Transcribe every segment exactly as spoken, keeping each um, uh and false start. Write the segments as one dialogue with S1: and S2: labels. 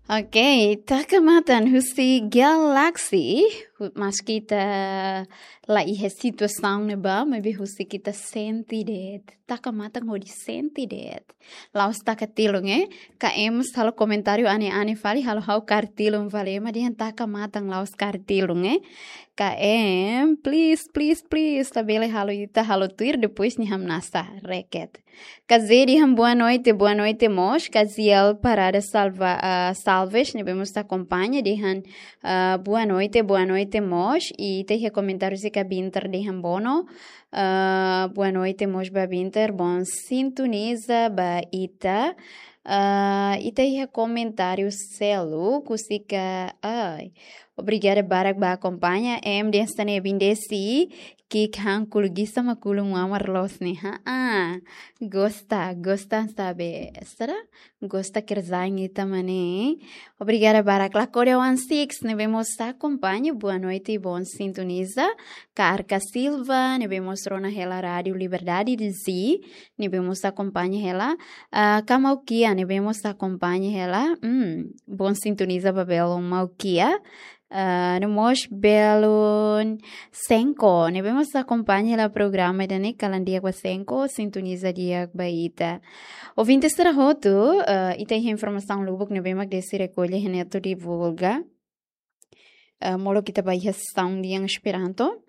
S1: Oke, takamatan husi galaxy, mas kita la ihe situação neba, maybe husi kita senti det. Takamatan ho di senti det. Laos takatilong eh, ka ems halo comentário ane-ane fali halo hau kartilong fali, mas dihan takamatan laos kartilong eh. Ka em, please, please, please, tabele halo ita halo tuir depois ni ham nasta reket. Kazeri ham boa noite, boa noite mos, kaziel parada salva uh, salves, ne vemos ta acompanha dihan uh, boa noite, boa noite mos e te comentários e cabinter dihan bono. Uh, boa noite mos ba binter, bom sintoniza ba ita. Uh, e tem comentário selo, kusika, ai, obrigada barak ba acompanha, em destane bindesi, que kan kulugisa makulung amar los ne, ha, ah, gosta, gosta sabe, será? Gosta kerzang ita mane, obrigada barak, la Coreia one six, ne vemos acompanha, boa noite e bom sintoniza, Carca Silva, ne vemos rona hela rádio Liberdade de Z, ne vemos acompanha hela, uh, Kamaukia, ne vemos acompanha ela, hum, bom sintoniza babelon Maukia, uh, nemos belon Senko, ne vemos acompanha ela programa da ne calandia com Senko, sintoniza dia baita. Ouvinte será roto, uh, e tem informação lubuk ne vemos desse recolhe reneto divulga, uh, molo kita baia sound yang Esperanto.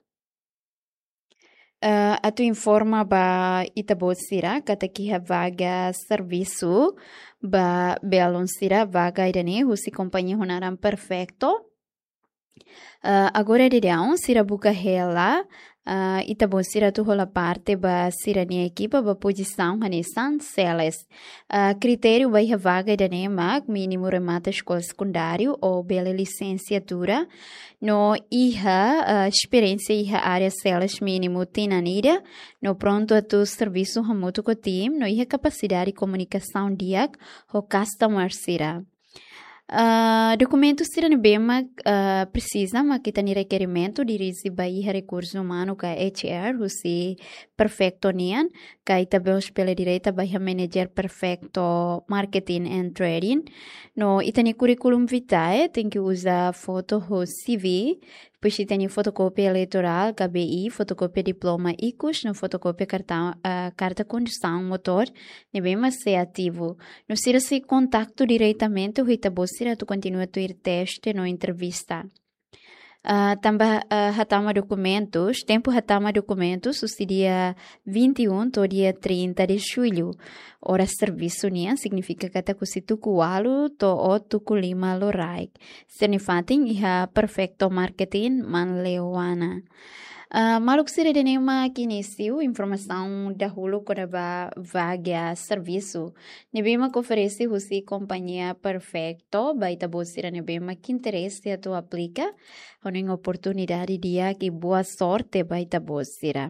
S1: Uh, atu informa ba itabosira kata kiha vaga serviço ba belon sira vaga idane husi companhia honaram perfecto. Uh, agora de down sira buka hela uh, itabosira tu rola parte ba sira ni equipa ba posição hanesan celes. Uh, critério ba iha vaga idane mag mínimo remata escola secundário ou bela licenciatura. No iha uh, experiência iha área celas mínimo tinanida, no pronto a tu serviço remoto com team, no iha capacidade de comunicação diak ho customer sira. Uh, documentos sira bema uh, precisa, mas kita ni requerimento de receber iha recurso humano ka H R, husi perfecto nian, ka ita beos pela direita ba iha manager perfecto marketing and trading. No ita ni curriculum vitae, tem que usar foto ho C V, depois ita ni fotocópia eleitoral, K B I, fotocópia diploma I C U S, no fotocópia carta, uh, carta condução motor, ne bema ser ativo. No sira se contacto diretamente, o ita sira tu continua tu ir teste no entrevista. Uh, também uh, hatama documentos, tempo hatama documentos, o dia vinte e um to dia trinta de julho. Hora serviço nia significa kata kusitu kualu to o tuku lima loraik. Senifating iha perfecto marketing man lewana. Uh, maluk sira de nema início, informação da hulu quando va vaga serviço. Nebema que oferece husi companhia perfeito, baita bosira nebema que interesse a tu aplica, honing oportunidade dia que boa sorte baita bosira.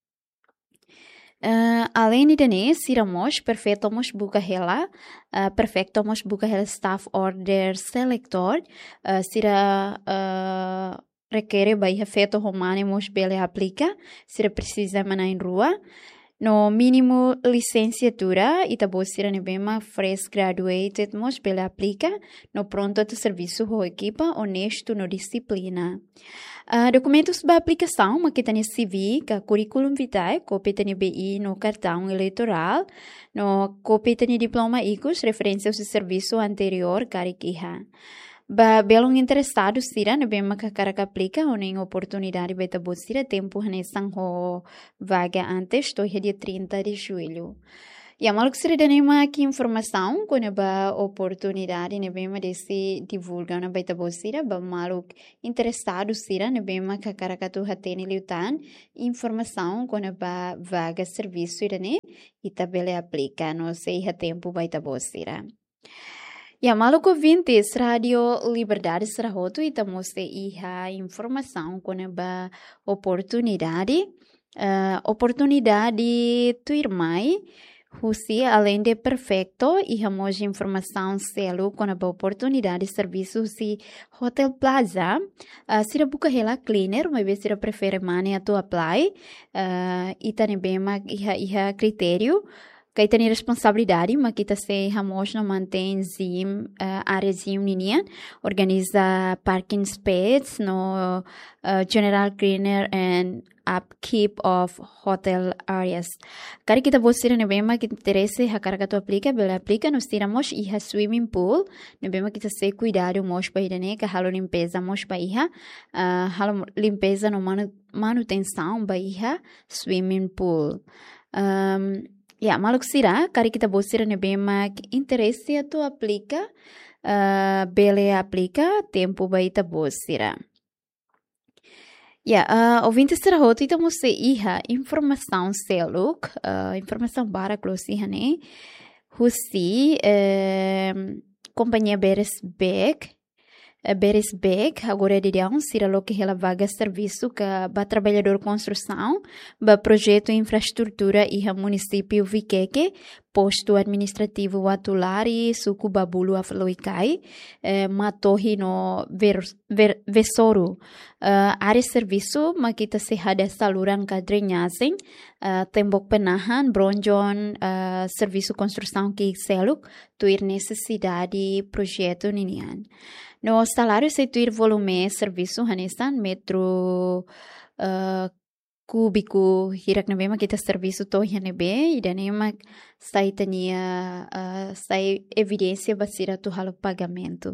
S1: Uh, além de ne, siramos perfeito mos buka hela, uh, perfeito mos buka hela staff order selector, uh, sira uh, requer ba iha feto romane mos bele aplica, sira precisa mana em rua. No mínimo licenciatura, itabo sira nebema fresh graduated mos bele aplica, no pronto tu serviço ho equipa honesto no disciplina. Uh, documentos ba aplicação, ma kita ni C V, ka curriculum vitae, cópia tani B I no cartão eleitoral, no cópia tani diploma I C U S, referência ao serviço anterior, cariquiha. Ba belong interessado sira ne bema ka cara aplica ou nem oportunidade beta sira tempo hanesan ho vaga antes to dia trinta de julho. E a maluk sira de nema aqui informação quando ba oportunidade ne bema desse divulga na beta sira ba maluk interessado sira ne bema ka cara tu hatene liutan informação quando ba vaga serviço ira ne e tabele aplica no sei ha tempo beta sira. Ya, maluco ouvintes, Radio Liberdade será roto e estamos a informação com a oportunidade, uh, oportunidade tu irmãe, Husi, além de perfeito, e temos informação selo com a oportunidade de serviço si Hotel Plaza, uh, se a buca hela cleaner, mas se a prefere mane a tu apply, uh, e também iha iha critério, Kay tem responsabilidade, mas kita se hamos no mantém zim uh, área zim ninian, organiza parking space no uh, general cleaner and upkeep of hotel areas. Kari kita bosira nebema que interesse hakarga tu aplica, bela aplica nos tiramos iha swimming pool, nebema kita se cuidado mos pa idane ka halo limpeza mos pa iha, uh, halo limpeza no manu, manutenção ba iha swimming pool. Um, Ya, maluk sira, kari kita bosira nebema que interesse tu aplica, uh, bele aplica, tempo baita bosira. Ya, uh, ouvintes será roto, então você iha informação seluk, uh, informação para closiha né, husi, uh, companhia Beresbeck, Beresbeck, agora é de Deus, será lo que ela vaga serviço que ba trabalhador construção, ba projeto infraestrutura e município Viqueque, posto administrativo Watulari, suku babulu afloikai, eh, matorri no ver, ver, Vesoro. Uh, área serviço, makita se hada saluran ka drenagem, uh, tembok penahan, bronjon, uh, serviço construção que seluk, tuir necessidade projeto ninian. No salário se tuir volume serviço hanestan metro uh, cúbico hirak na bema kita serviço to hanebe e danema sai tania uh, sai evidência basira tu halo pagamento.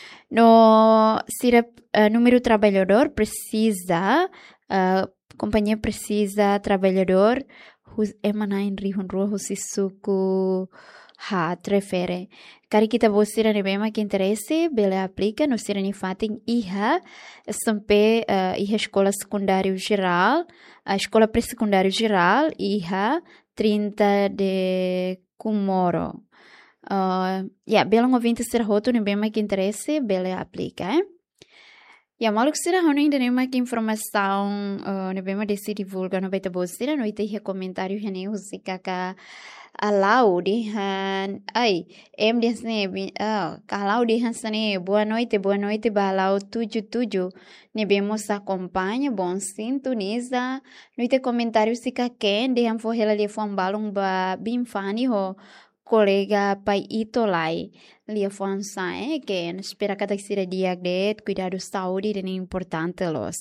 S1: No sira uh, número trabalhador precisa uh, companhia precisa trabalhador who's emanain rihun roho sisuku ha trefere. Kari kita bosira ne bema que interesse bele aplica no sira ni fatin iha sampai uh, iha escola secundário geral, a escola pré-secundário geral iha trinta de Kumoro. Uh, ya, belong ouvinte ser roto ne bema que interesse bele aplica, eh? Ya, maluk sira hono ainda nem mais informação, uh, ne bema desse divulga no beta bosira no ite iha comentário hene usika ka alau dihan ai em diasne oh kalau dihan sane boa noite boa noite balau tujuh tujuh ne vemos acompanha bom sintoniza noite comentário sika ken dihan for hela li fon balung ba bimfani ho colega pai itolai li fon sai ken espera cada sira dia de cuidado saúde é importante los.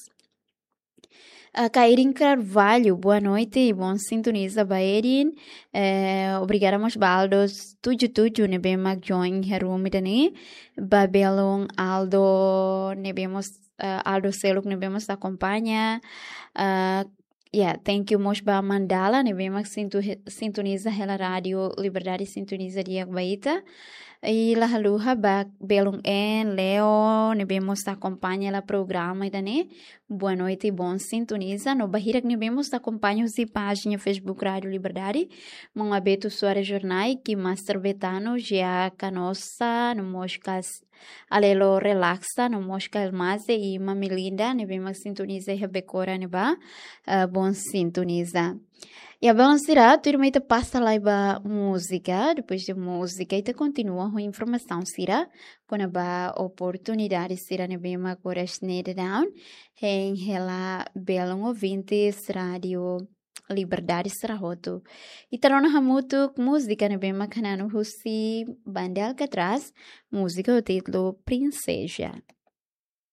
S1: Uh, Kairin Carvalho, boa noite e bom sintoniza Bairin. Uh, obrigada mos baldos tuju tuju nebe mag join herumi dani. Babelong Aldo nebemos uh, Aldo Seluk nebemos acompanha. Uh, yeah, thank you mos ba Mandala nebe mag sintoniza hela rádio Liberdade sintoniza dia baita. E la haluha ba belong en Leo nebemos acompanha la programa e dane. Boa noite e bom sintoniza. No Bahira que nebemos acompanha o página Facebook Rádio Liberdade. Mão aberto suara jornai que master betano já canossa no moscas alelo relaxa no mosca elmaze e mamilinda nebemos sintoniza e rebecora neba uh, bom sintoniza. E a balanceira, tu irmã te passa lá ba música, depois de música e te continua com informação, sira, quando a oportunidade sira ne bem uma coras nede down, em ela belong ouvintes rádio Liberdade Sarahoto. E tarona hamuto música ne bem macanano husi bandel que traz música o título Princesa.